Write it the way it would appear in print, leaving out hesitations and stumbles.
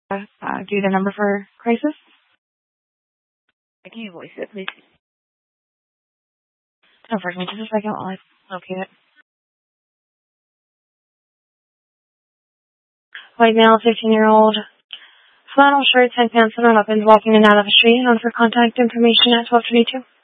give you the number for crisis? Can you voice it, please? Forgive me just a second while I locate it. White male, 15-year-old, flannel shirt, 10 pants, and weapons, walking in and out of a street, known for contact information at 1222.